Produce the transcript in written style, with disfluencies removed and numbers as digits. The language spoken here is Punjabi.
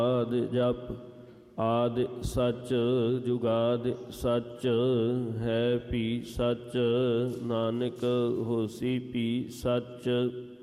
ਆਦਿ ਜਪ ਆਦਿ ਸੱਚ ਜੁਗਾਦਿ ਸੱਚ ਹੈ ਭੀ ਸੱਚ ਨਾਨਕ ਹੋਸੀ ਭੀ ਸੱਚ।